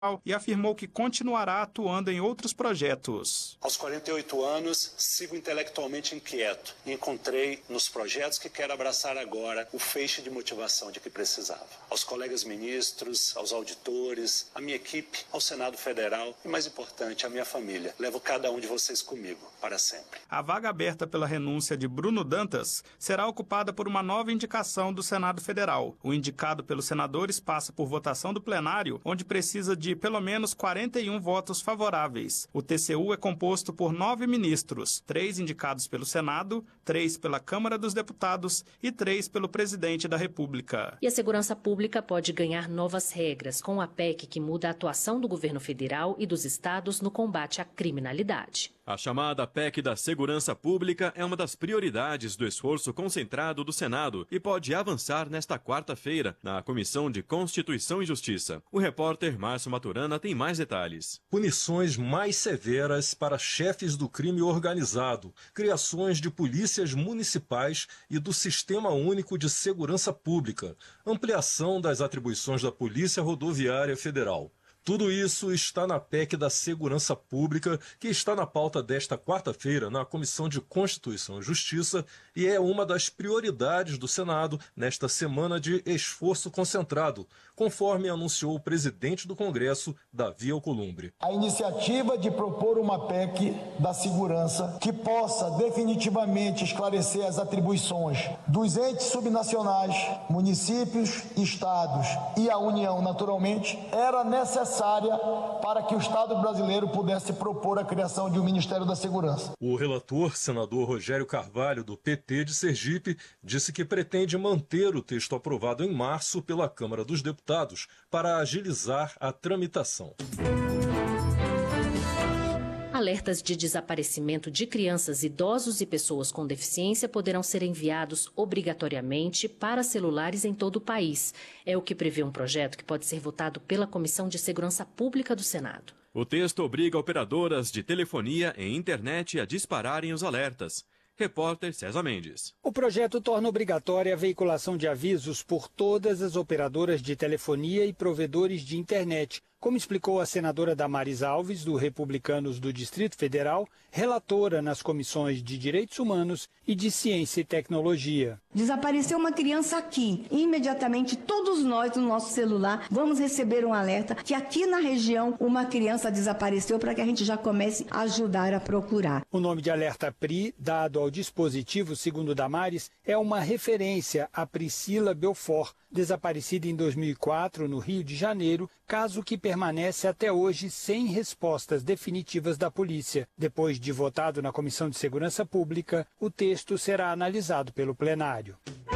e afirmou que continuará atuando em outros projetos. Aos 48 anos, sigo intelectualmente inquieto e encontrei nos projetos que quero abraçar agora o feixe de motivação de que precisava. Aos colegas ministros, aos auditores, à minha equipe, ao Senado Federal e, mais importante, à minha família. Levo cada um de vocês comigo, para sempre. A vaga aberta pela renúncia de Bruno Dantas será ocupada por uma nova indicação do Senado Federal. O indicado pelos senadores passa por votação do plenário, onde precisa de pelo menos 41 votos favoráveis. O TCU é composto por 9 ministros, 3 indicados pelo Senado, 3 pela Câmara dos Deputados e 3 pelo Presidente da República. E a segurança pública pode ganhar novas regras com a PEC que muda a atuação do governo federal e dos estados no combate à criminalidade. A chamada PEC da Segurança Pública é uma das prioridades do esforço concentrado do Senado e pode avançar nesta quarta-feira na Comissão de Constituição e Justiça. O repórter Márcio Maturana tem mais detalhes. Punições mais severas para chefes do crime organizado, criações de polícias municipais e do Sistema Único de Segurança Pública, ampliação das atribuições da Polícia Rodoviária Federal. Tudo isso está na PEC da Segurança Pública, que está na pauta desta quarta-feira na Comissão de Constituição e Justiça e é uma das prioridades do Senado nesta semana de esforço concentrado, conforme anunciou o presidente do Congresso, Davi Alcolumbre. A iniciativa de propor uma PEC da segurança que possa definitivamente esclarecer as atribuições dos entes subnacionais, municípios, estados e a União, naturalmente, era necessária para que o Estado brasileiro pudesse propor a criação de um Ministério da Segurança. O relator, senador Rogério Carvalho, do PT de Sergipe, disse que pretende manter o texto aprovado em março pela Câmara dos Deputados para agilizar a tramitação. Alertas de desaparecimento de crianças, idosos e pessoas com deficiência poderão ser enviados obrigatoriamente para celulares em todo o país. É o que prevê um projeto que pode ser votado pela Comissão de Segurança Pública do Senado. O texto obriga operadoras de telefonia e internet a dispararem os alertas. Repórter César Mendes. O projeto torna obrigatória a veiculação de avisos por todas as operadoras de telefonia e provedores de internet, como explicou a senadora Damares Alves, do Republicanos do Distrito Federal, relatora nas comissões de Direitos Humanos e de Ciência e Tecnologia. Desapareceu uma criança aqui. Imediatamente, todos nós, no nosso celular, vamos receber um alerta que aqui na região uma criança desapareceu para que a gente já comece a ajudar a procurar. O nome de alerta PRI, dado ao dispositivo, segundo Damares, é uma referência a Priscila Belfort, desaparecida em 2004 no Rio de Janeiro, caso que permanece até hoje sem respostas definitivas da polícia. Depois de votado na Comissão de Segurança Pública, o texto será analisado pelo plenário.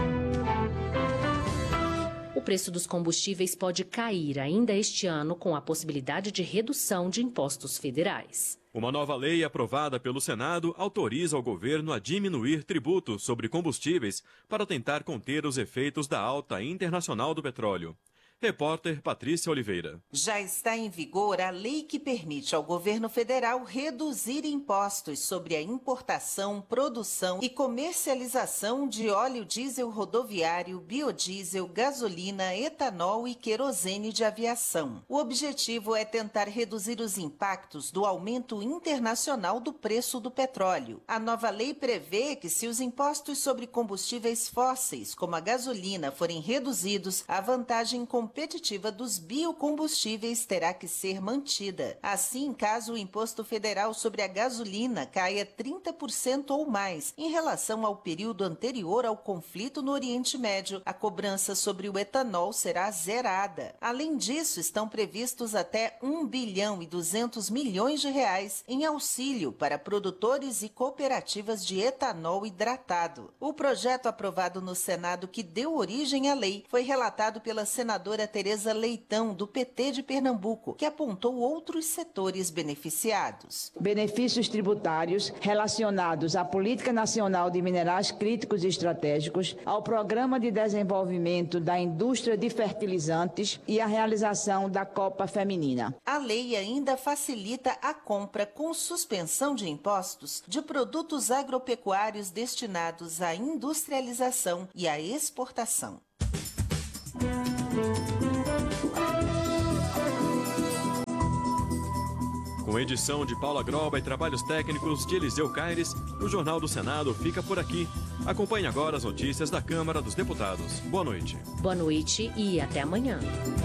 O preço dos combustíveis pode cair ainda este ano com a possibilidade de redução de impostos federais. Uma nova lei aprovada pelo Senado autoriza o governo a diminuir tributos sobre combustíveis para tentar conter os efeitos da alta internacional do petróleo. Repórter Patrícia Oliveira. Já está em vigor a lei que permite ao governo federal reduzir impostos sobre a importação, produção e comercialização de óleo diesel rodoviário, biodiesel, gasolina, etanol e querosene de aviação. O objetivo é tentar reduzir os impactos do aumento internacional do preço do petróleo. A nova lei prevê que se os impostos sobre combustíveis fósseis, como a gasolina, forem reduzidos, a vantagem competitiva dos biocombustíveis terá que ser mantida. Assim, caso o imposto federal sobre a gasolina caia 30% ou mais em relação ao período anterior ao conflito no Oriente Médio, a cobrança sobre o etanol será zerada. Além disso, estão previstos até 1 bilhão e 200 milhões de reais em auxílio para produtores e cooperativas de etanol hidratado. O projeto aprovado no Senado que deu origem à lei foi relatado pela senadora Tereza Leitão, do PT de Pernambuco, que apontou outros setores beneficiados. Benefícios tributários relacionados à Política Nacional de Minerais Críticos e Estratégicos, ao Programa de Desenvolvimento da Indústria de Fertilizantes e à realização da Copa Feminina. A lei ainda facilita a compra com suspensão de impostos de produtos agropecuários destinados à industrialização e à exportação. Com edição de Paula Groba e trabalhos técnicos de Eliseu Caires, o Jornal do Senado fica por aqui. Acompanhe agora as notícias da Câmara dos Deputados. Boa noite. Boa noite e até amanhã.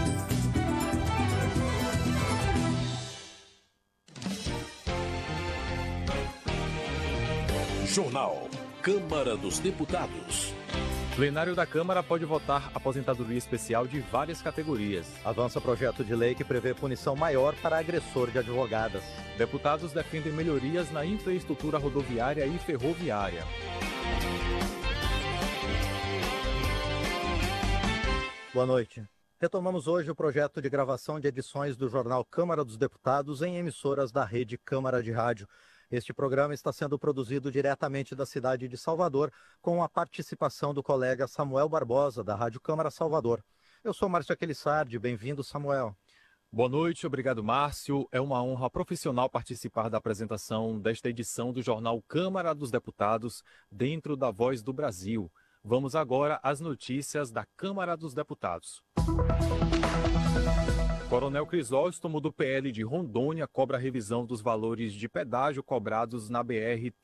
Jornal Câmara dos Deputados. Plenário da Câmara pode votar aposentadoria especial de várias categorias. Avança projeto de lei que prevê punição maior para agressor de advogadas. Deputados defendem melhorias na infraestrutura rodoviária e ferroviária. Boa noite. Retomamos hoje o projeto de gravação de edições do jornal Câmara dos Deputados em emissoras da rede Câmara de Rádio. Este programa está sendo produzido diretamente da cidade de Salvador, com a participação do colega Samuel Barbosa, da Rádio Câmara Salvador. Eu sou Márcio Aquilissardi, bem-vindo, Samuel. Boa noite, obrigado, Márcio. É uma honra profissional participar da apresentação desta edição do jornal Câmara dos Deputados, dentro da Voz do Brasil. Vamos agora às notícias da Câmara dos Deputados. Coronel Crisóstomo, do PL de Rondônia, cobra a revisão dos valores de pedágio cobrados na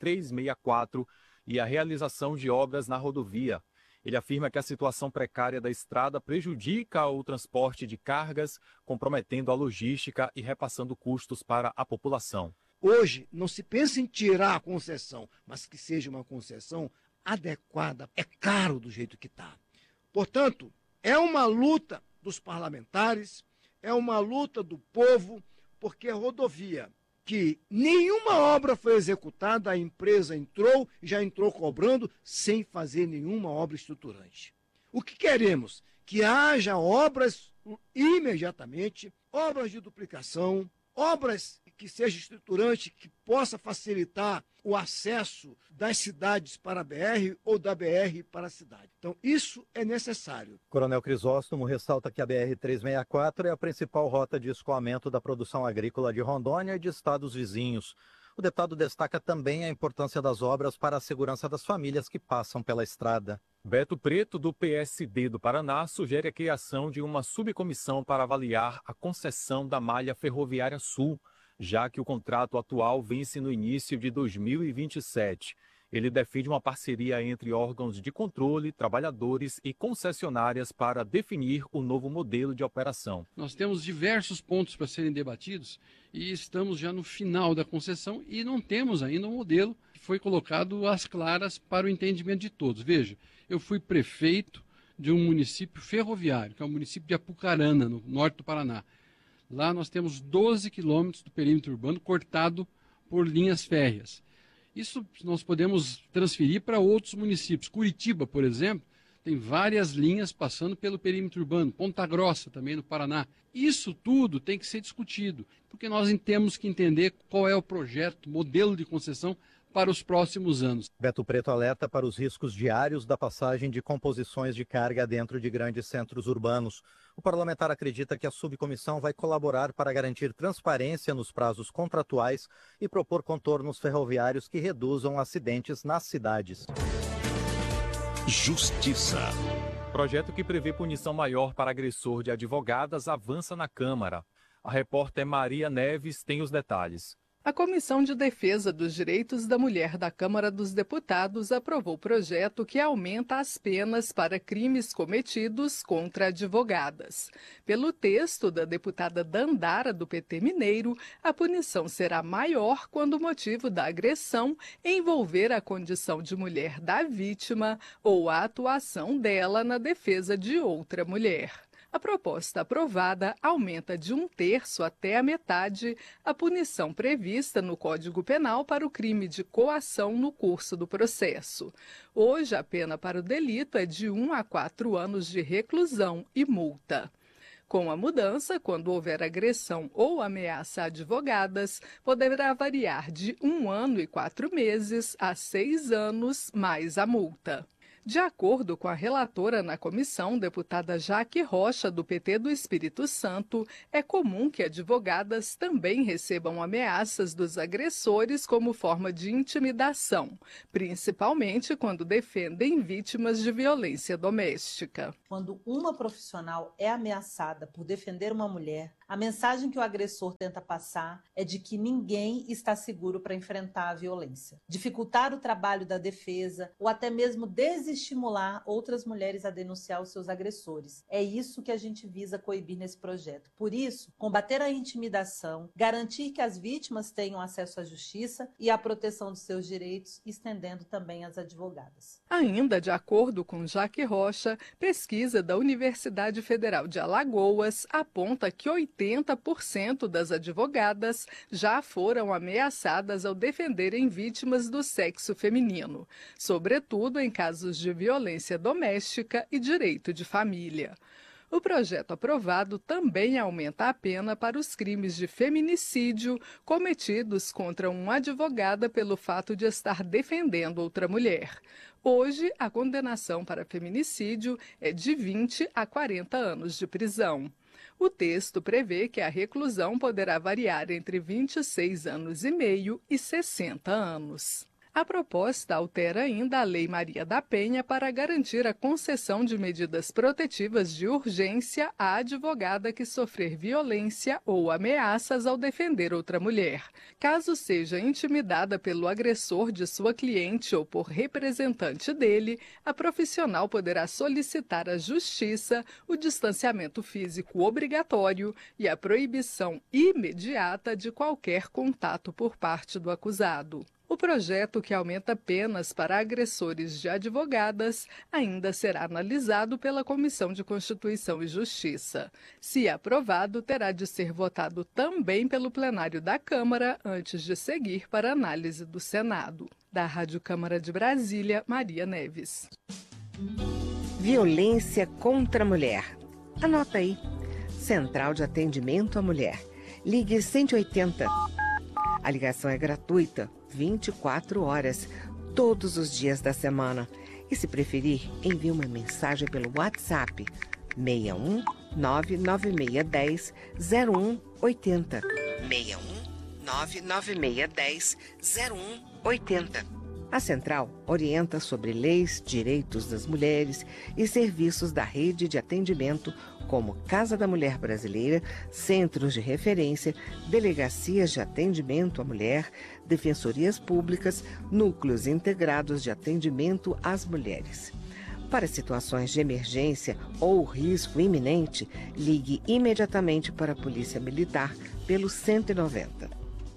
BR-364 e a realização de obras na rodovia. Ele afirma que a situação precária da estrada prejudica o transporte de cargas, comprometendo a logística e repassando custos para a população. Hoje, não se pensa em tirar a concessão, mas que seja uma concessão adequada. É caro do jeito que está. Portanto, é uma luta dos parlamentares, é uma luta do povo, porque é rodovia que nenhuma obra foi executada, a empresa já entrou cobrando sem fazer nenhuma obra estruturante. O que queremos? Que haja obras imediatamente, obras de duplicação, obras que seja estruturante, que possa facilitar o acesso das cidades para a BR ou da BR para a cidade. Então, isso é necessário. Coronel Crisóstomo ressalta que a BR-364 é a principal rota de escoamento da produção agrícola de Rondônia e de estados vizinhos. O deputado destaca também a importância das obras para a segurança das famílias que passam pela estrada. Beto Preto, do PSD do Paraná, sugere a criação de uma subcomissão para avaliar a concessão da malha ferroviária sul, já que o contrato atual vence no início de 2027. Ele defende uma parceria entre órgãos de controle, trabalhadores e concessionárias para definir o novo modelo de operação. Nós temos diversos pontos para serem debatidos e estamos já no final da concessão e não temos ainda um modelo que foi colocado às claras para o entendimento de todos. Veja, eu fui prefeito de um município ferroviário, que é o município de Apucarana, no norte do Paraná. Lá nós temos 12 quilômetros do perímetro urbano cortado por linhas férreas. Isso nós podemos transferir para outros municípios. Curitiba, por exemplo, tem várias linhas passando pelo perímetro urbano. Ponta Grossa, também no Paraná. Isso tudo tem que ser discutido, porque nós temos que entender qual é o projeto, modelo de concessão para os próximos anos. Beto Preto alerta para os riscos diários da passagem de composições de carga dentro de grandes centros urbanos. O parlamentar acredita que a subcomissão vai colaborar para garantir transparência nos prazos contratuais e propor contornos ferroviários que reduzam acidentes nas cidades. Justiça. Projeto que prevê punição maior para agressor de advogadas avança na Câmara. A repórter Maria Neves tem os detalhes. A Comissão de Defesa dos Direitos da Mulher da Câmara dos Deputados aprovou o projeto que aumenta as penas para crimes cometidos contra advogadas. Pelo texto da deputada Dandara, do PT Mineiro, a punição será maior quando o motivo da agressão envolver a condição de mulher da vítima ou a atuação dela na defesa de outra mulher. A proposta aprovada aumenta de 1/3 até a metade a punição prevista no Código Penal para o crime de coação no curso do processo. Hoje, a pena para o delito é de 1 a 4 anos de reclusão e multa. Com a mudança, quando houver agressão ou ameaça a advogadas, poderá variar de 1 ano e 4 meses a 6 anos mais a multa. De acordo com a relatora na comissão, deputada Jaque Rocha, do PT do Espírito Santo, é comum que advogadas também recebam ameaças dos agressores como forma de intimidação, principalmente quando defendem vítimas de violência doméstica. Quando uma profissional é ameaçada por defender uma mulher, A mensagem que o agressor tenta passar é de que ninguém está seguro para enfrentar a violência. Dificultar o trabalho da defesa ou até mesmo desestimular outras mulheres a denunciar os seus agressores. É isso que a gente visa coibir nesse projeto. Por isso, combater a intimidação, garantir que as vítimas tenham acesso à justiça e à proteção dos seus direitos, estendendo também às advogadas. Ainda de acordo com Jaque Rocha, pesquisa da Universidade Federal de Alagoas aponta que 80% das advogadas já foram ameaçadas ao defenderem vítimas do sexo feminino, sobretudo em casos de violência doméstica e direito de família. O projeto aprovado também aumenta a pena para os crimes de feminicídio cometidos contra uma advogada pelo fato de estar defendendo outra mulher. Hoje, a condenação para feminicídio é de 20 a 40 anos de prisão. O texto prevê que a reclusão poderá variar entre 26 anos e meio e 60 anos. A proposta altera ainda a Lei Maria da Penha para garantir a concessão de medidas protetivas de urgência à advogada que sofrer violência ou ameaças ao defender outra mulher. Caso seja intimidada pelo agressor de sua cliente ou por representante dele, a profissional poderá solicitar à Justiça o distanciamento físico obrigatório e a proibição imediata de qualquer contato por parte do acusado. O projeto, que aumenta penas para agressores de advogadas, ainda será analisado pela Comissão de Constituição e Justiça. Se aprovado, terá de ser votado também pelo plenário da Câmara antes de seguir para análise do Senado. Da Rádio Câmara de Brasília, Maria Neves. Violência contra a mulher. Anota aí. Central de Atendimento à Mulher. Ligue 180. A ligação é gratuita, 24 horas, todos os dias da semana. E se preferir, envie uma mensagem pelo WhatsApp 61 99610 0180. 61 99610 0180. A Central orienta sobre leis, direitos das mulheres e serviços da rede de atendimento como Casa da Mulher Brasileira, centros de referência, delegacias de atendimento à mulher, defensorias públicas, núcleos integrados de atendimento às mulheres. Para situações de emergência ou risco iminente, ligue imediatamente para a Polícia Militar pelo 190.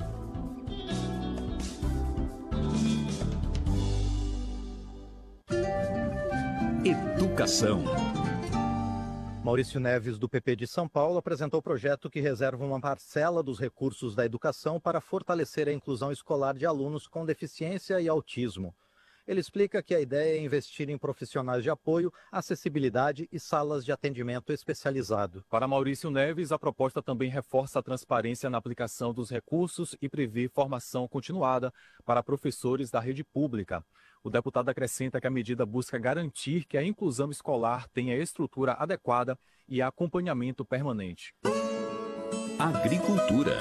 Educação. Maurício Neves, do PP de São Paulo, apresentou o projeto que reserva uma parcela dos recursos da educação para fortalecer a inclusão escolar de alunos com deficiência e autismo. Ele explica que a ideia é investir em profissionais de apoio, acessibilidade e salas de atendimento especializado. Para Maurício Neves, a proposta também reforça a transparência na aplicação dos recursos e prevê formação continuada para professores da rede pública. O deputado acrescenta que a medida busca garantir que a inclusão escolar tenha estrutura adequada e acompanhamento permanente. Agricultura.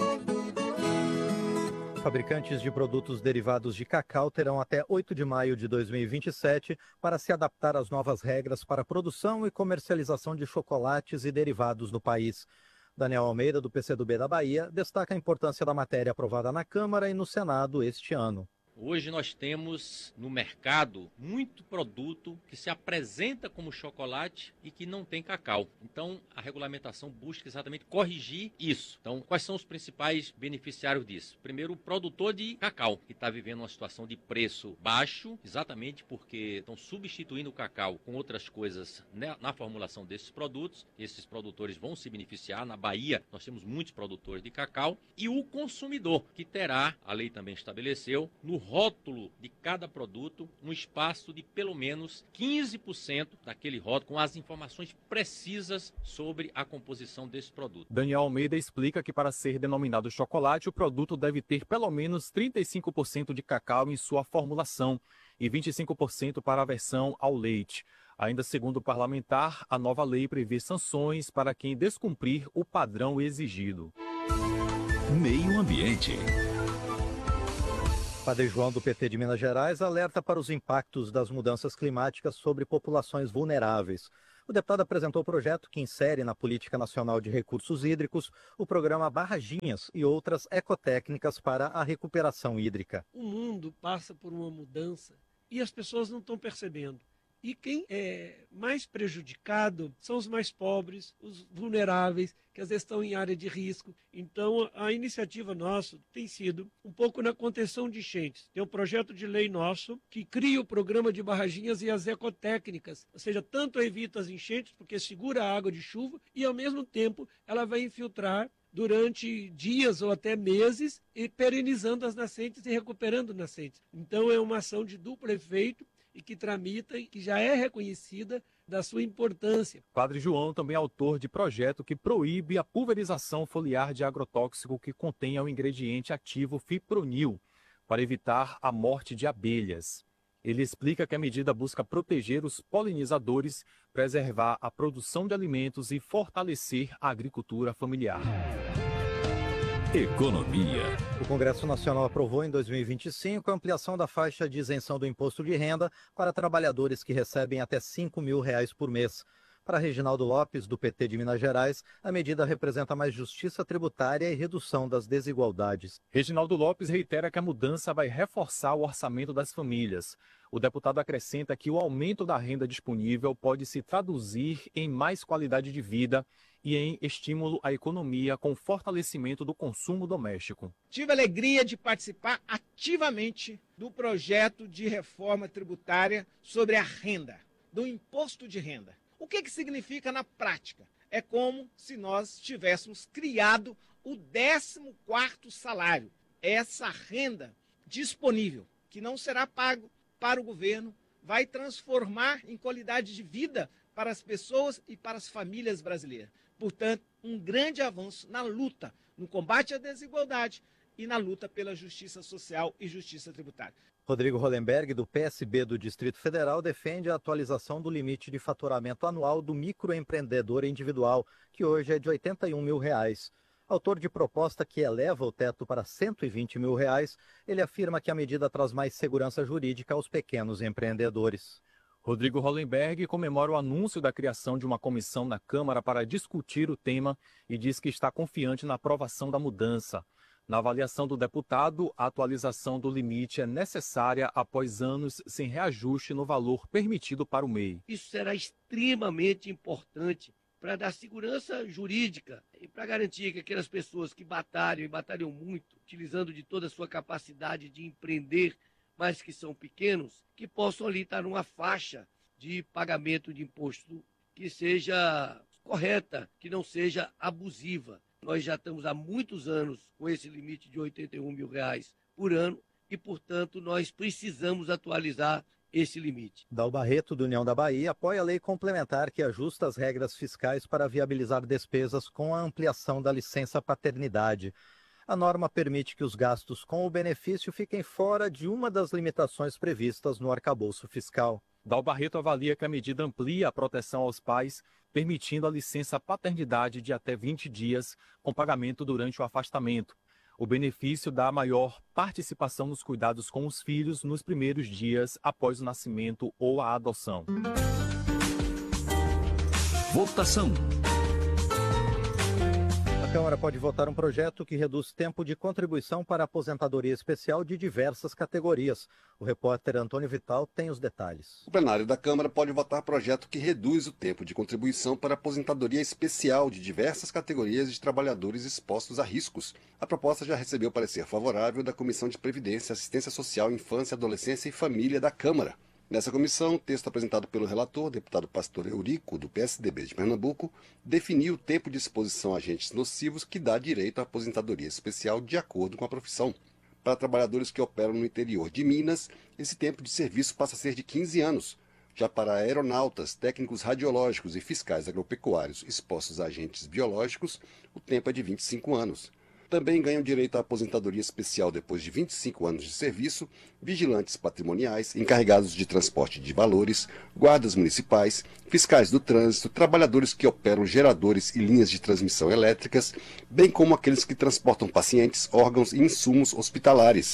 Fabricantes de produtos derivados de cacau terão até 8 de maio de 2027 para se adaptar às novas regras para produção e comercialização de chocolates e derivados no país. Daniel Almeida, do PCdoB da Bahia, destaca a importância da matéria aprovada na Câmara e no Senado este ano. Hoje nós temos no mercado muito produto que se apresenta como chocolate e que não tem cacau. Então a regulamentação busca exatamente corrigir isso. Então quais são os principais beneficiários disso? Primeiro, o produtor de cacau, que está vivendo uma situação de preço baixo, exatamente porque estão substituindo o cacau com outras coisas na formulação desses produtos. Esses produtores vão se beneficiar. Na Bahia nós temos muitos produtores de cacau. E o consumidor, que terá, a lei também estabeleceu, no rótulo de cada produto, um espaço de pelo menos 15% daquele rótulo com as informações precisas sobre a composição desse produto. Daniel Almeida explica que para ser denominado chocolate, o produto deve ter pelo menos 35% de cacau em sua formulação e 25% para a versão ao leite. Ainda segundo o parlamentar, a nova lei prevê sanções para quem descumprir o padrão exigido. Meio Ambiente. Padre João, do PT de Minas Gerais, alerta para os impactos das mudanças climáticas sobre populações vulneráveis. O deputado apresentou o projeto que insere na Política Nacional de Recursos Hídricos o programa Barraginhas e outras ecotécnicas para a recuperação hídrica. O mundo passa por uma mudança e as pessoas não estão percebendo. E quem é mais prejudicado são os mais pobres, os vulneráveis, que às vezes estão em área de risco. Então, a iniciativa nossa tem sido um pouco na contenção de enchentes. Tem um projeto de lei nosso que cria o programa de barraginhas e as ecotécnicas. Ou seja, tanto evita as enchentes, porque segura a água de chuva, e ao mesmo tempo ela vai infiltrar durante dias ou até meses, e perenizando as nascentes e recuperando nascentes. Então, é uma ação de duplo efeito, e que tramita e que já é reconhecida da sua importância. Padre João também é autor de projeto que proíbe a pulverização foliar de agrotóxico que contenha o ingrediente ativo fipronil, para evitar a morte de abelhas. Ele explica que a medida busca proteger os polinizadores, preservar a produção de alimentos e fortalecer a agricultura familiar. Economia. O Congresso Nacional aprovou em 2025 a ampliação da faixa de isenção do imposto de renda para trabalhadores que recebem até R$ 5.000 por mês. Para Reginaldo Lopes, do PT de Minas Gerais, a medida representa mais justiça tributária e redução das desigualdades. Reginaldo Lopes reitera que a mudança vai reforçar o orçamento das famílias. O deputado acrescenta que o aumento da renda disponível pode se traduzir em mais qualidade de vida e em estímulo à economia com fortalecimento do consumo doméstico. Tive a alegria de participar ativamente do projeto de reforma tributária sobre a renda, do imposto de renda. O que significa na prática? É como se nós tivéssemos criado o 14º salário. Essa renda disponível, que não será pago para o governo, vai transformar em qualidade de vida para as pessoas e para as famílias brasileiras. Portanto, um grande avanço na luta, no combate à desigualdade e na luta pela justiça social e justiça tributária. Rodrigo Hollenberg, do PSB do Distrito Federal, defende a atualização do limite de faturamento anual do microempreendedor individual, que hoje é de R$ 81 mil. Autor de proposta que eleva o teto para R$ 120 mil, ele afirma que a medida traz mais segurança jurídica aos pequenos empreendedores. Rodrigo Hollenberg comemora o anúncio da criação de uma comissão na Câmara para discutir o tema e diz que está confiante na aprovação da mudança. Na avaliação do deputado, a atualização do limite é necessária após anos sem reajuste no valor permitido para o MEI. Isso será extremamente importante para dar segurança jurídica e para garantir que aquelas pessoas que batalham e batalham muito, utilizando de toda a sua capacidade de empreender, mas que são pequenos, que possam ali estar numa faixa de pagamento de imposto que seja correta, que não seja abusiva. Nós já estamos há muitos anos com esse limite de R$ 81 mil por ano e, portanto, nós precisamos atualizar esse limite. Dal Barreto, do União da Bahia, apoia a lei complementar que ajusta as regras fiscais para viabilizar despesas com a ampliação da licença paternidade. A norma permite que os gastos com o benefício fiquem fora de uma das limitações previstas no arcabouço fiscal. Dal Barreto avalia que a medida amplia a proteção aos pais, permitindo a licença paternidade de até 20 dias, com pagamento durante o afastamento. O benefício dá maior participação nos cuidados com os filhos nos primeiros dias após o nascimento ou a adoção. Votação. A Câmara pode votar um projeto que reduz tempo de contribuição para a aposentadoria especial de diversas categorias. O repórter Antônio Vital tem os detalhes. O plenário da Câmara pode votar projeto que reduz o tempo de contribuição para a aposentadoria especial de diversas categorias de trabalhadores expostos a riscos. A proposta já recebeu parecer favorável da Comissão de Previdência, Assistência Social, Infância, Adolescência e Família da Câmara. Nessa comissão, o texto apresentado pelo relator, deputado Pastor Eurico, do PSDB de Pernambuco, definiu o tempo de exposição a agentes nocivos que dá direito à aposentadoria especial de acordo com a profissão. Para trabalhadores que operam no interior de Minas, esse tempo de serviço passa a ser de 15 anos. Já para aeronautas, técnicos radiológicos e fiscais agropecuários expostos a agentes biológicos, o tempo é de 25 anos. Também ganham direito à aposentadoria especial depois de 25 anos de serviço, vigilantes patrimoniais, encarregados de transporte de valores, guardas municipais, fiscais do trânsito, trabalhadores que operam geradores e linhas de transmissão elétricas, bem como aqueles que transportam pacientes, órgãos e insumos hospitalares.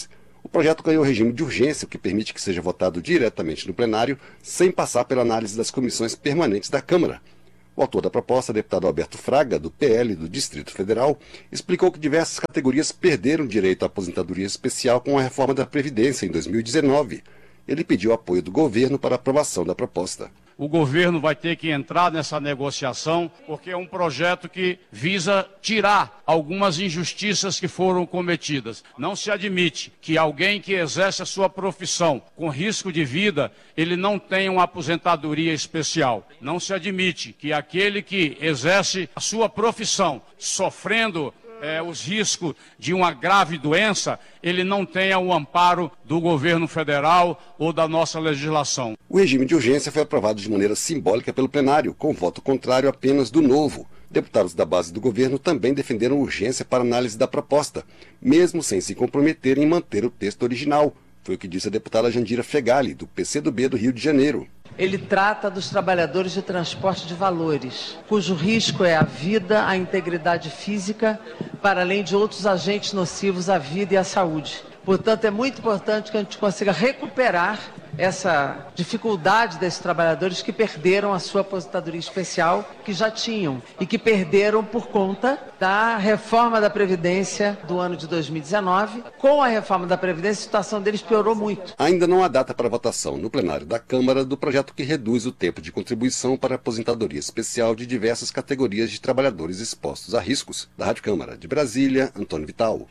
O projeto ganhou regime de urgência, o que permite que seja votado diretamente no plenário, sem passar pela análise das comissões permanentes da Câmara. O autor da proposta, deputado Alberto Fraga, do PL do Distrito Federal, explicou que diversas categorias perderam direito à aposentadoria especial com a reforma da Previdência em 2019. Ele pediu apoio do governo para a aprovação da proposta. O governo vai ter que entrar nessa negociação, porque é um projeto que visa tirar algumas injustiças que foram cometidas. Não se admite que alguém que exerce a sua profissão com risco de vida, ele não tenha uma aposentadoria especial. Não se admite que aquele que exerce a sua profissão sofrendo os riscos de uma grave doença, ele não tenha o amparo do governo federal ou da nossa legislação. O regime de urgência foi aprovado de maneira simbólica pelo plenário, com voto contrário apenas do Novo. Deputados da base do governo também defenderam urgência para análise da proposta, mesmo sem se comprometerem em manter o texto original. Foi o que disse a deputada Jandira Fegali, do PCdoB do Rio de Janeiro. Ele trata dos trabalhadores de transporte de valores, cujo risco é a vida, a integridade física, para além de outros agentes nocivos à vida e à saúde. Portanto, é muito importante que a gente consiga recuperar essa dificuldade desses trabalhadores que perderam a sua aposentadoria especial, que já tinham, e que perderam por conta da reforma da Previdência do ano de 2019. Com a reforma da Previdência, a situação deles piorou muito. Ainda não há data para votação no plenário da Câmara do projeto que reduz o tempo de contribuição para a aposentadoria especial de diversas categorias de trabalhadores expostos a riscos. Da Rádio Câmara de Brasília, Antônio Vital.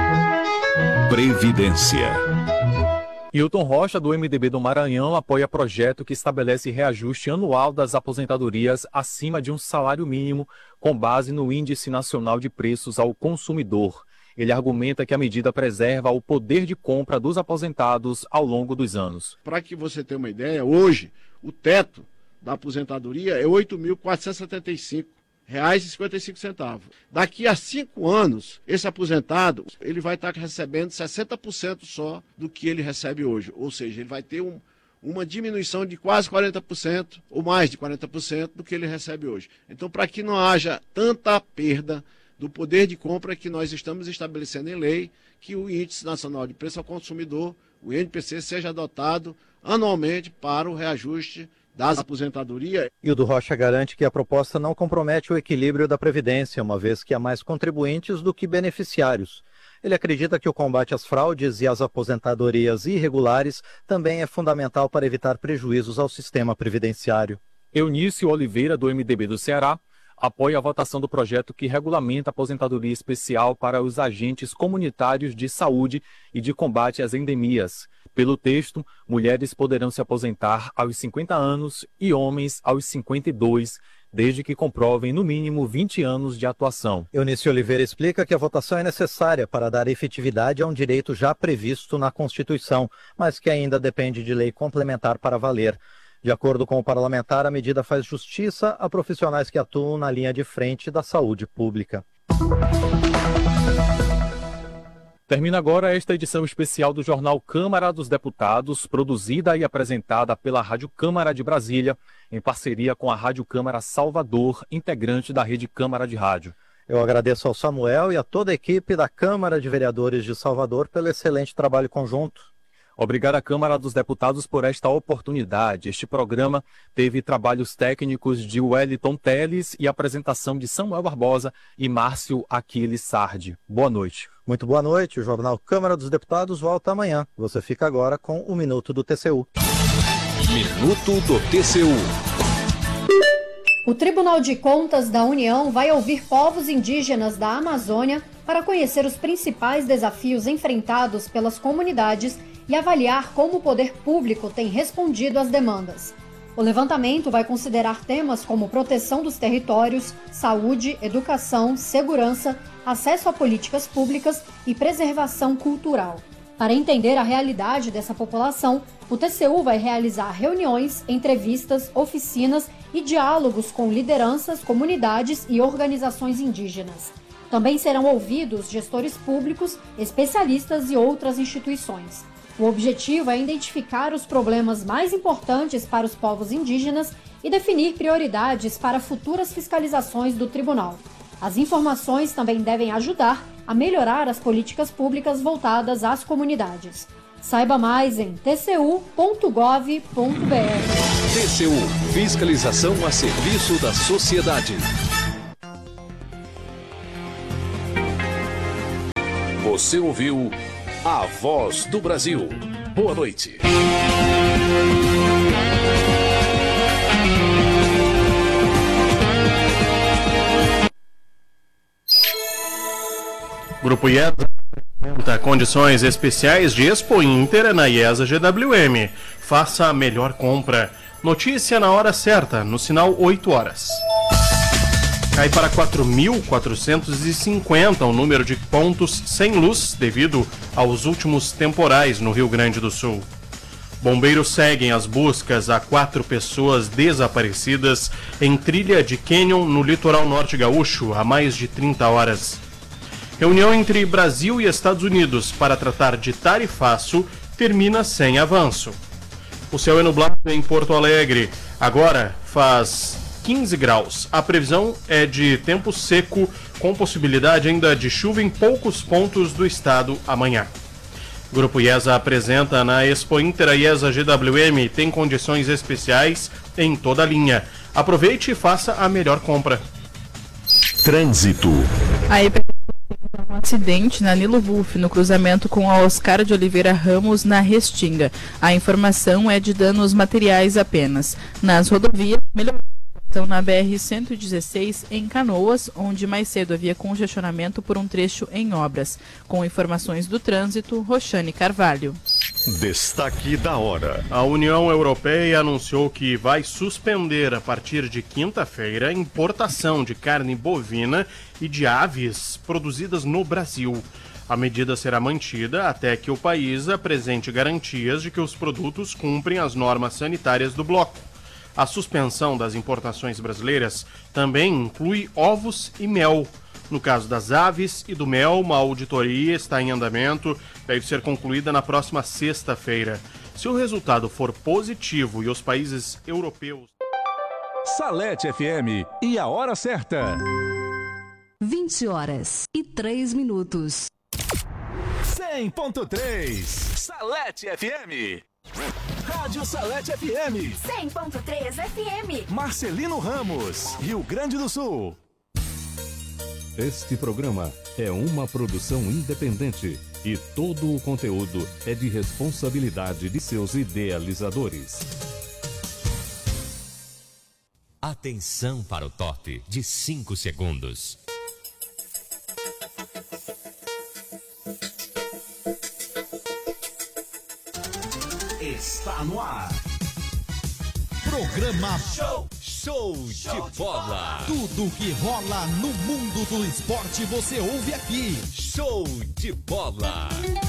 Previdência. Hilton Rocha, do MDB do Maranhão, apoia projeto que estabelece reajuste anual das aposentadorias acima de um salário mínimo com base no Índice Nacional de Preços ao Consumidor. Ele argumenta que a medida preserva o poder de compra dos aposentados ao longo dos anos. Para que você tenha uma ideia, hoje o teto da aposentadoria é R$ 8.475,55. Daqui a 5 anos, esse aposentado ele vai estar recebendo 60% só do que ele recebe hoje. Ou seja, ele vai ter uma diminuição de quase 40% ou mais de 40% do que ele recebe hoje. Então, para que não haja tanta perda do poder de compra, que nós estamos estabelecendo em lei que o Índice Nacional de Preço ao Consumidor, o INPC, seja adotado anualmente para o reajuste das aposentadorias. Hilton Rocha garante que a proposta não compromete o equilíbrio da Previdência, uma vez que há mais contribuintes do que beneficiários. Ele acredita que o combate às fraudes e às aposentadorias irregulares também é fundamental para evitar prejuízos ao sistema previdenciário. Eunício Oliveira, do MDB do Ceará, apoia a votação do projeto que regulamenta a aposentadoria especial para os agentes comunitários de saúde e de combate às endemias. Pelo texto, mulheres poderão se aposentar aos 50 anos e homens aos 52, desde que comprovem no mínimo 20 anos de atuação. Eunício Oliveira explica que a votação é necessária para dar efetividade a um direito já previsto na Constituição, mas que ainda depende de lei complementar para valer. De acordo com o parlamentar, a medida faz justiça a profissionais que atuam na linha de frente da saúde pública. Termina agora esta edição especial do Jornal Câmara dos Deputados, produzida e apresentada pela Rádio Câmara de Brasília, em parceria com a Rádio Câmara Salvador, integrante da Rede Câmara de Rádio. Eu agradeço ao Samuel e a toda a equipe da Câmara de Vereadores de Salvador pelo excelente trabalho conjunto. Obrigado à Câmara dos Deputados por esta oportunidade. Este programa teve trabalhos técnicos de Wellington Teles e apresentação de Samuel Barbosa e Márcio Aquiles Sardi. Boa noite. Muito boa noite. O Jornal Câmara dos Deputados volta amanhã. Você fica agora com o Minuto do TCU. Minuto do TCU. O Tribunal de Contas da União vai ouvir povos indígenas da Amazônia para conhecer os principais desafios enfrentados pelas comunidades e avaliar como o poder público tem respondido às demandas. O levantamento vai considerar temas como proteção dos territórios, saúde, educação, segurança, acesso a políticas públicas e preservação cultural. Para entender a realidade dessa população, o TCU vai realizar reuniões, entrevistas, oficinas e diálogos com lideranças, comunidades e organizações indígenas. Também serão ouvidos gestores públicos, especialistas e outras instituições. O objetivo é identificar os problemas mais importantes para os povos indígenas e definir prioridades para futuras fiscalizações do tribunal. As informações também devem ajudar a melhorar as políticas públicas voltadas às comunidades. Saiba mais em tcu.gov.br. TCU, fiscalização a serviço da sociedade. Você ouviu A Voz do Brasil. Boa noite. Grupo IESA apresenta condições especiais de Expo Inter na IESA GWM. Faça a melhor compra. Notícia na hora certa, no sinal 8 horas. Cai para 4.450 o número de pontos sem luz devido aos últimos temporais no Rio Grande do Sul. Bombeiros seguem as buscas a 4 pessoas desaparecidas em trilha de cânion no litoral norte gaúcho há mais de 30 horas. Reunião entre Brasil e Estados Unidos para tratar de tarifaço termina sem avanço. O céu é nublado em Porto Alegre. Agora faz 15 graus. A previsão é de tempo seco, com possibilidade ainda de chuva em poucos pontos do estado amanhã. Grupo IESA apresenta na Expo Inter a IESA GWM. Tem condições especiais em toda a linha. Aproveite e faça a melhor compra. Trânsito. Um acidente na Nilo Wolff, no cruzamento com a Oscar de Oliveira Ramos, na Restinga. A informação é de danos materiais apenas. Nas rodovias, melhoração na BR-116 em Canoas, onde mais cedo havia congestionamento por um trecho em obras. Com informações do trânsito, Roxane Carvalho. Destaque da hora. A União Europeia anunciou que vai suspender a partir de quinta-feira a importação de carne bovina e de aves produzidas no Brasil. A medida será mantida até que o país apresente garantias de que os produtos cumprem as normas sanitárias do bloco. A suspensão das importações brasileiras também inclui ovos e mel. No caso das aves e do mel, uma auditoria está em andamento, deve ser concluída na próxima sexta-feira. Se o resultado for positivo e os países europeus... Salete FM e a hora certa. 20h03. 100.3 Salete FM. Rádio Salete FM. 100.3 FM. Marcelino Ramos, Rio Grande do Sul. Este programa é uma produção independente e todo o conteúdo é de responsabilidade de seus idealizadores. Atenção para o top de 5 segundos. Está no ar. Programa Show de Bola. Tudo que rola no mundo do esporte você ouve aqui. Show de Bola.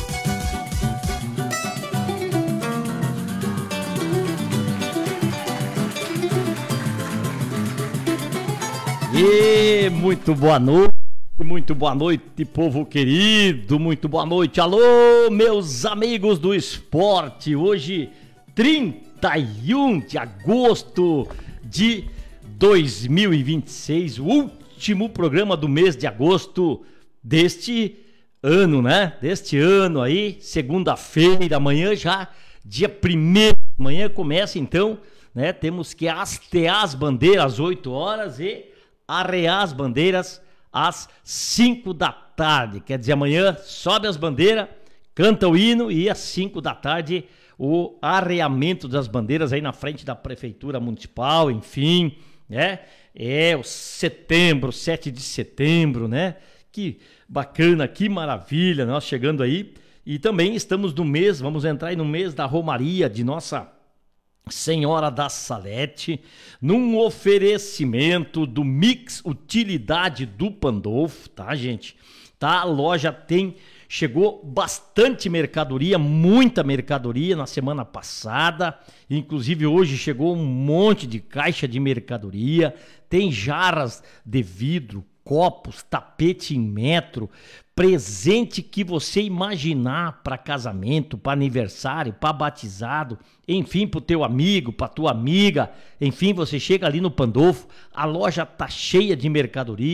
E muito boa noite, povo querido, muito boa noite. Alô, meus amigos do esporte. Hoje, 31 de agosto de 2026, o último programa do mês de agosto deste ano, né? Deste ano aí, segunda-feira, amanhã já, dia 1º, amanhã começa então, né? Temos que hastear as bandeiras às 8 horas e arrear as bandeiras às 5 da tarde. Quer dizer, amanhã sobe as bandeiras, canta o hino e às 5 da tarde o arreamento das bandeiras aí na frente da Prefeitura Municipal, enfim, né? É o 7 de setembro, né? Que bacana, que maravilha, nós chegando aí. E também estamos no mês, vamos entrar aí no mês da Romaria de Nossa Senhora da Salete, num oferecimento do Mix Utilidade do Pandolfo, tá, gente? Tá, a loja chegou bastante mercadoria, muita mercadoria na semana passada, inclusive hoje chegou um monte de caixa de mercadoria, tem jarras de vidro, copos, tapete em metro, presente que você imaginar para casamento, para aniversário, para batizado, enfim, para o teu amigo, para tua amiga, enfim, você chega ali no Pandolfo, a loja tá cheia de mercadoria,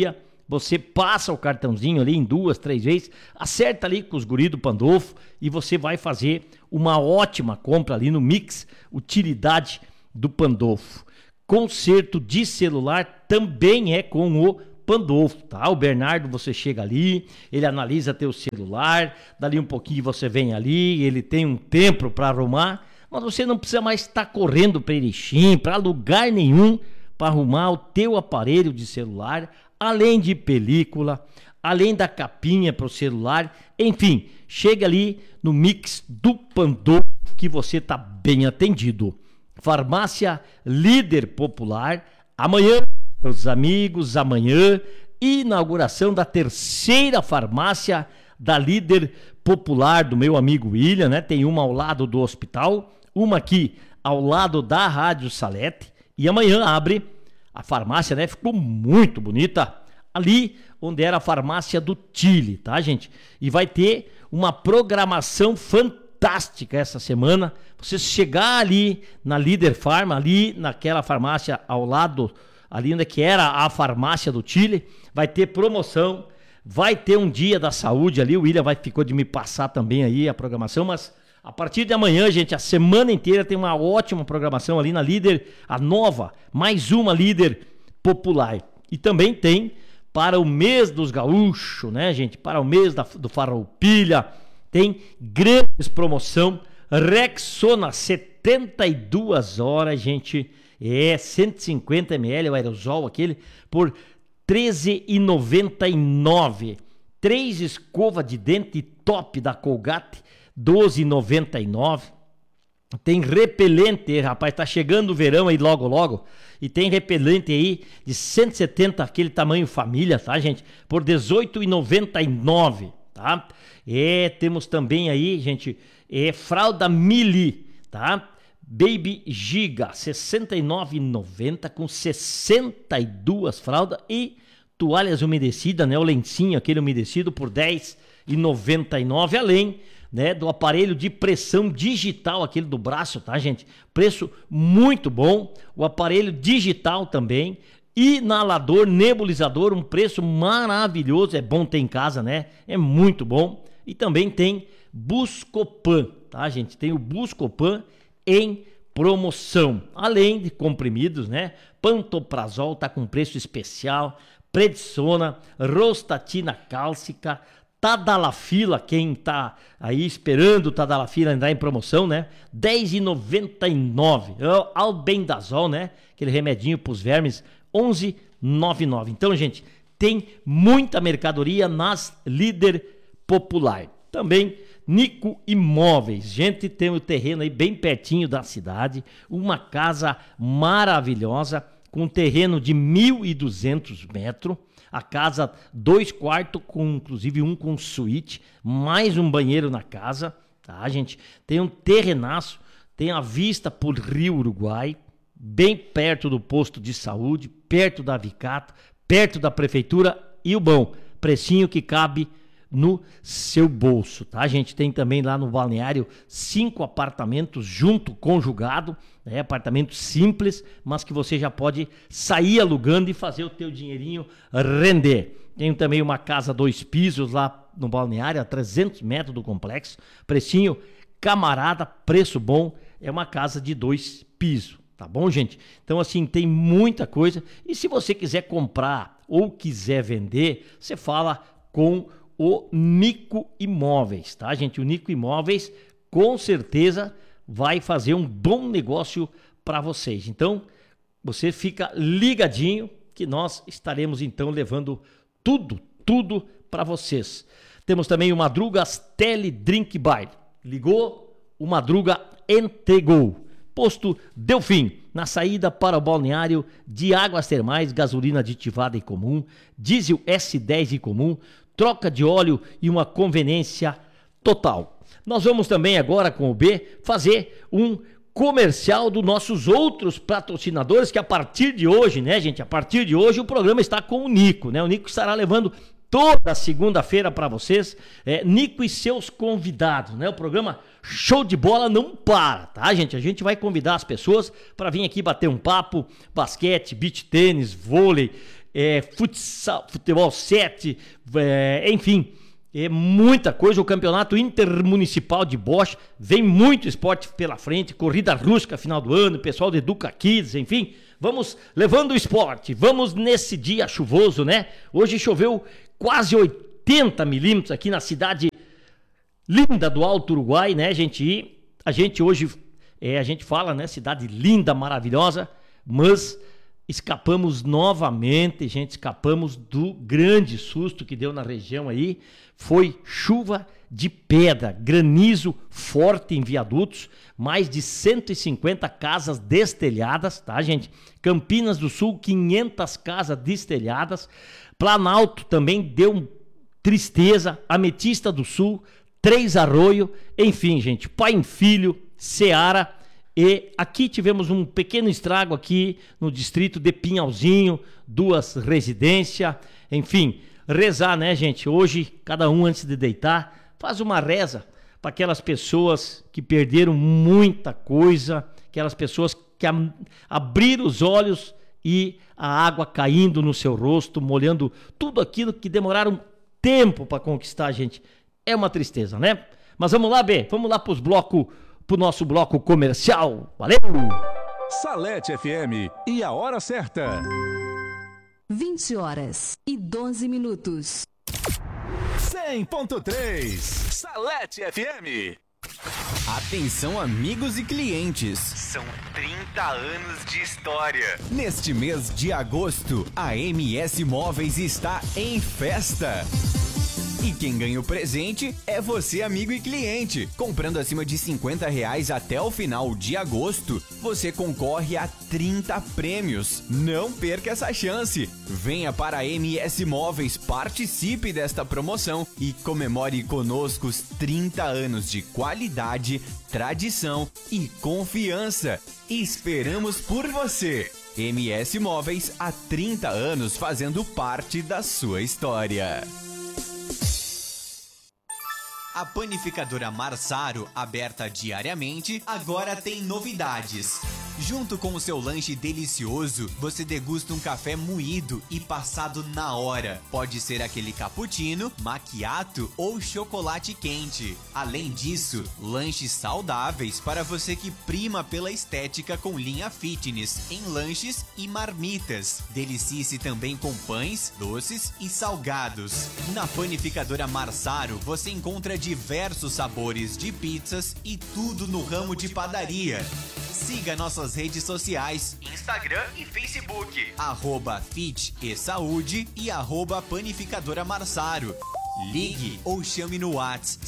você passa o cartãozinho ali em 2, 3 vezes, acerta ali com os guri do Pandolfo e você vai fazer uma ótima compra ali no Mix Utilidade do Pandolfo. Conserto de celular também é com o Pandolfo, tá? O Bernardo, você chega ali, ele analisa teu celular, dali um pouquinho você vem ali, ele tem um tempo para arrumar, mas você não precisa mais estar correndo para Erechim, para lugar nenhum, para arrumar o teu aparelho de celular, além de película, além da capinha para o celular, enfim, chega ali no Mix do Pandolfo que você tá bem atendido. Farmácia Líder Popular, amanhã, meus amigos, amanhã, inauguração da 3ª farmácia da Líder Popular do meu amigo William, né? Tem uma ao lado do hospital, uma aqui ao lado da Rádio Salete, e amanhã abre a farmácia, né? Ficou muito bonita, ali onde era a farmácia do Chile, tá, gente? E vai ter uma programação fantástica essa semana. Você chegar ali na Líder Farma, ali naquela farmácia ao lado, ali onde que era a farmácia do Chile, vai ter promoção, vai ter um dia da saúde ali, o William ficou de me passar também aí a programação, mas a partir de amanhã, gente, a semana inteira tem uma ótima programação ali na Líder, a nova, mais uma Líder Popular. E também tem para o mês dos gaúchos, né, gente, para o mês do Farroupilha, tem grandes promoção, Rexona 72 horas, gente, 150 ml, o aerosol aquele, por R$13,99. 3 escova de dente top da Colgate, R$12,99. Tem repelente, rapaz, tá chegando o verão aí logo, logo. E tem repelente aí de 170, aquele tamanho família, tá, gente? Por R$18,99, tá? Temos também aí, gente, fralda Mili, tá? Baby Giga, R$69,90 com 62 fraldas e toalhas umedecidas, né? O lencinho, aquele umedecido por R$10,99, além, né, do aparelho de pressão digital, aquele do braço, tá, gente? Preço muito bom. O aparelho digital também. Inalador, nebulizador, um preço maravilhoso. É bom ter em casa, né? É muito bom. E também tem Buscopan, tá, gente? Tem o Buscopan em promoção. Além de comprimidos, né? Pantoprazol tá com preço especial. Prednisona, Rostatina cálcica, Tadalafila, quem tá aí esperando o Tadalafila entrar em promoção, né? R$10,99. Albendazol, né? Aquele remedinho pros vermes, R$11,99. Então, gente, tem muita mercadoria nas Líder Popular. Também Nico Imóveis. Gente, tem o terreno aí bem pertinho da cidade, uma casa maravilhosa, com terreno de 1.200 metros. A casa, 2 quartos, com inclusive um com suíte, mais um banheiro na casa, tá, gente? Tem um terrenaço, tem a vista por Rio Uruguai, bem perto do posto de saúde, perto da Vicato, perto da prefeitura e o bom, precinho que cabe no seu bolso, tá, gente? Tem também lá no balneário 5 apartamentos junto, conjugado, né? Apartamento simples, mas que você já pode sair alugando e fazer o teu dinheirinho render. Tem também uma casa 2 pisos lá no balneário, a 300 metros do complexo, precinho camarada, preço bom, é uma casa de 2 pisos, tá bom, gente? Então, assim, tem muita coisa, e se você quiser comprar ou quiser vender, você fala com o Nico Imóveis, tá, gente? O Nico Imóveis com certeza vai fazer um bom negócio para vocês. Então, você fica ligadinho que nós estaremos então levando tudo para vocês. Temos também o Madrugas Tele Drink Bar. Ligou, o Madruga entregou. Posto Delfim, na saída para o balneário de Águas Termais, gasolina aditivada e comum, diesel S10 e comum, troca de óleo e uma conveniência total. Nós vamos também agora com o B fazer um comercial dos nossos outros patrocinadores, que a partir de hoje, né, gente, a partir de hoje o programa está com o Nico, né? O Nico estará levando toda segunda-feira para vocês, Nico e seus convidados, né? O programa Show de Bola não para, tá, gente? A gente vai convidar as pessoas para vir aqui bater um papo, basquete, beach tênis, vôlei, futsal, futebol 7, enfim, muita coisa. O campeonato intermunicipal de bocha, vem muito esporte pela frente, corrida rústica final do ano, pessoal do Educa Kids, enfim, vamos levando o esporte, vamos nesse dia chuvoso, né? Hoje choveu quase 80 milímetros aqui na cidade linda do Alto Uruguai, né, gente? E a gente hoje, a gente fala, né, cidade linda, maravilhosa, mas escapamos novamente, gente, escapamos do grande susto que deu na região aí. Foi chuva de pedra, granizo forte em viadutos, mais de 150 casas destelhadas, tá, gente? Campinas do Sul, 500 casas destelhadas. Planalto também deu tristeza. Ametista do Sul, Três Arroio, enfim, gente, pai e filho, Ceará. E aqui tivemos um pequeno estrago aqui no distrito de Pinhalzinho, 2 residências, enfim, rezar, né, gente? Hoje, cada um antes de deitar, faz uma reza para aquelas pessoas que perderam muita coisa, aquelas pessoas que abriram os olhos e a água caindo no seu rosto, molhando tudo aquilo que demoraram tempo para conquistar, gente. É uma tristeza, né? Mas vamos lá, B, vamos lá pro nosso bloco comercial. Valeu! Salete FM e a hora certa. 20h12. 100.3 Salete FM. Atenção, amigos e clientes. São 30 anos de história. Neste mês de agosto, a MS Móveis está em festa. E quem ganha o presente é você, amigo e cliente. Comprando acima de R$50 até o final de agosto, você concorre a 30 prêmios. Não perca essa chance. Venha para a MS Móveis, participe desta promoção e comemore conosco os 30 anos de qualidade, tradição e confiança. Esperamos por você. MS Móveis, há 30 anos fazendo parte da sua história. A panificadora Marsaro, aberta diariamente, agora tem novidades. Junto com o seu lanche delicioso, você degusta um café moído e passado na hora. Pode ser aquele cappuccino, macchiato ou chocolate quente. Além disso, lanches saudáveis para você que prima pela estética com linha fitness em lanches e marmitas. Delicie-se também com pães, doces e salgados. Na panificadora Marsaro, você encontra diversos sabores de pizzas e tudo no ramo de padaria. Siga nossas redes sociais, Instagram e Facebook, @Fit e Saúde e @Panificadora Marsaro. Ligue ou chame no WhatsApp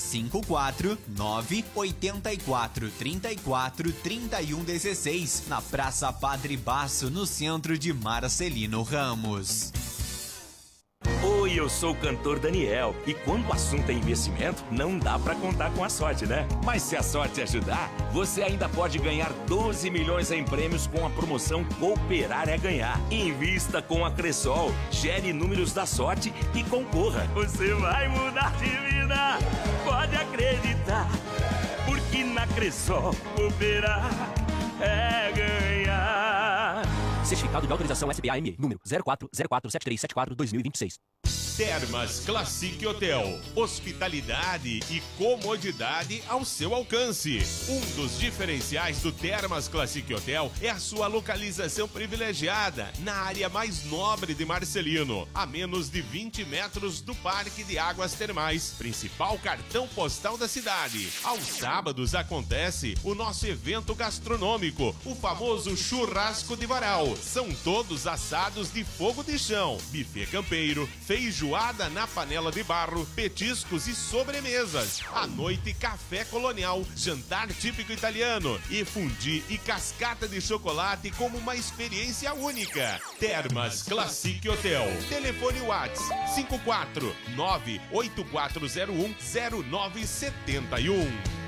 549-8434-3116, na Praça Padre Basso, no centro de Marcelino Ramos. Oi, eu sou o cantor Daniel e quando o assunto é investimento, não dá pra contar com a sorte, né? Mas se a sorte ajudar, você ainda pode ganhar 12 milhões em prêmios com a promoção Cooperar é Ganhar. Invista com a Cressol, gere números da sorte e concorra. Você vai mudar de vida, pode acreditar, porque na Cressol Cooperar é ganhar. Certificado de autorização SBAM, número 04047374-2026. Termas Classic Hotel. Hospitalidade e comodidade ao seu alcance. Um dos diferenciais do Termas Classic Hotel é a sua localização privilegiada na área mais nobre de Marcelino, a menos de 20 metros do Parque de Águas Termais, principal cartão postal da cidade. Aos sábados acontece o nosso evento gastronômico, o famoso Churrasco de Varal. São todos assados de fogo de chão, buffet campeiro, feijoada na panela de barro, petiscos e sobremesas. À noite, café colonial, jantar típico italiano e fondue e cascata de chocolate como uma experiência única. Termas Classic Hotel. Telefone WhatsApp 549-8401-0971.